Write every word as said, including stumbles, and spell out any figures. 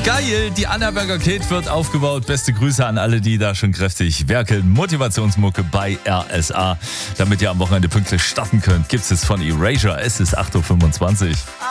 Geil, die Annaberger Kate wird aufgebaut. Beste Grüße an alle, die da schon kräftig werkeln. Motivationsmucke bei R S A. Damit ihr am Wochenende pünktlich starten könnt, gibt es von Erasure. Es ist acht Uhr fünfundzwanzig.